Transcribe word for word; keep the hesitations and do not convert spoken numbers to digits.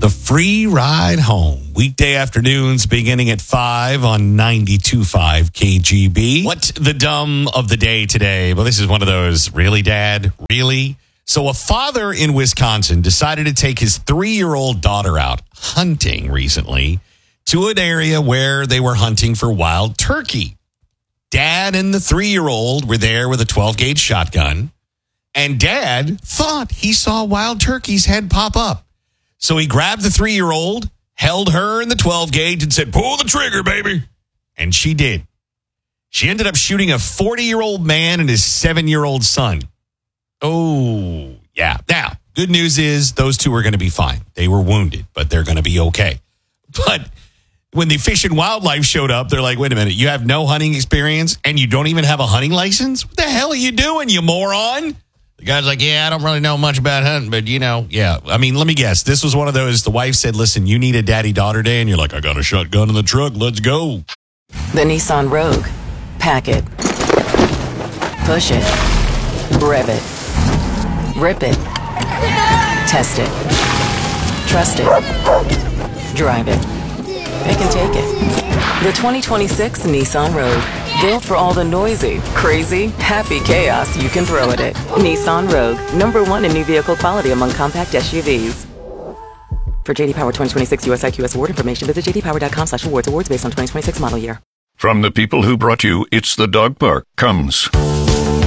The Free Ride Home. Weekday afternoons beginning at five on ninety-two point five K G B. What's the dumb of the day today? Well, this is one of those, really, Dad? Really? So a father in Wisconsin decided to take his three-year-old daughter out hunting recently to an area where they were hunting for wild turkey. Dad and the three-year-old were there with a twelve-gauge shotgun, and Dad thought he saw wild turkey's head pop up. So he grabbed the three-year-old, held her in the twelve-gauge, and said, "Pull the trigger, baby." And she did. She ended up shooting a forty-year-old man and his seven-year-old son. Oh, yeah. Now, good news is those two are going to be fine. They were wounded, but they're going to be okay. But when the Fish and Wildlife showed up, they're like, wait a minute, you have no hunting experience and you don't even have a hunting license? What the hell are you doing, you moron? The guy's like, yeah, I don't really know much about hunting, but, you know, yeah. I mean, let me guess. This was one of those, the wife said, listen, you need a daddy-daughter day, and you're like, I got a shotgun in the truck. Let's go. The Nissan Rogue. Pack it. Push it. Rev it. Rip it. Test it. Trust it. Drive it. It can take it. The twenty twenty-six Nissan Rogue. Built for all the noisy, crazy, happy chaos you can throw at it. Nissan Rogue. Number one in new vehicle quality among compact S U Vs. For J D Power twenty twenty-six U S I Q S award information, visit j d power dot com slash awards. Awards based on twenty twenty-six model year. From the people who brought you It's the Dog Park comes